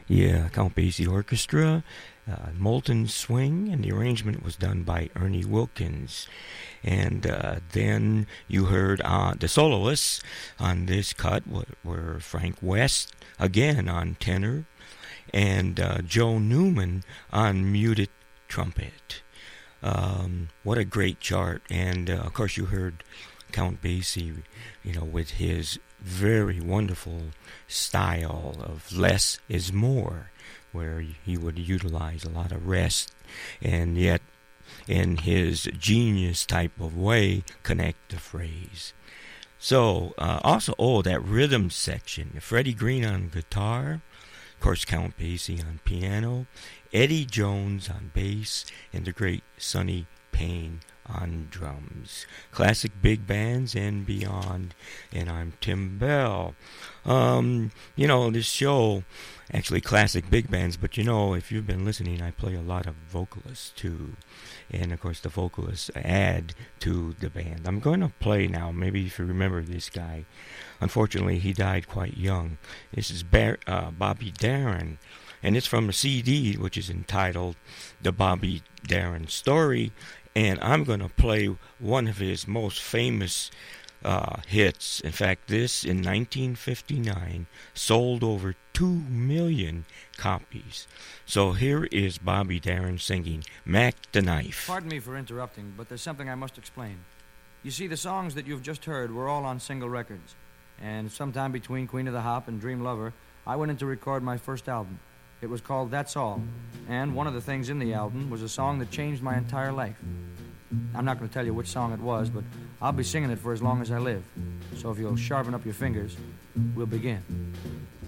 Yeah, Count Basie Orchestra, Molten Swing, and the arrangement was done by Ernie Wilkins. And then you heard the soloists on this cut were Frank West, again on tenor, and Joe Newman on muted trumpet. What a great chart. And, of course, you heard Count Basie, with his very wonderful style of less is more, where he would utilize a lot of rest and yet in his genius type of way connect the phrase. So also that rhythm section, Freddie Green on guitar, of course Count Basie on piano, Eddie Jones on bass, and the great Sonny Payne on drums. Classic big bands and beyond. And I'm Tim Bell. This show, actually classic big bands, but if you've been listening, I play a lot of vocalists too. And of course the vocalists add to the band. I'm going to play now, maybe if you remember this guy. Unfortunately, he died quite young. This is Bobby Darin. And it's from a CD which is entitled The Bobby Darin Story. And I'm going to play one of his most famous hits. In fact, this in 1959 sold over 2 million copies. So here is Bobby Darin singing Mac the Knife. Pardon me for interrupting, but there's something I must explain. You see, the songs that you've just heard were all on single records. And sometime between Queen of the Hop and Dream Lover, I went in to record my first album. It was called That's All, and one of the things in the album was a song that changed my entire life. I'm not going to tell you which song it was, but I'll be singing it for as long as I live. So if you'll sharpen up your fingers, we'll begin.